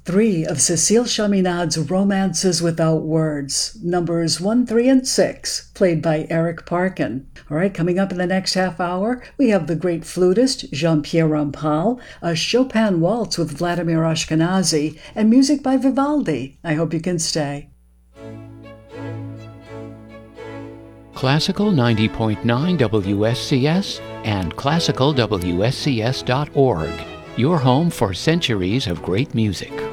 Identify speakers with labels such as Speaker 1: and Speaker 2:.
Speaker 1: Three of Cécile Chaminade's Romances Without Words, numbers 1, 3, and 6, played by Eric Parkin. All right, coming up in the next half hour, we have the great flutist Jean-Pierre Rampal, a Chopin waltz with Vladimir Ashkenazy, and music by Vivaldi. I hope you can stay.
Speaker 2: Classical 90.9 WSCS and classicalwscs.org. Your home for centuries of great music.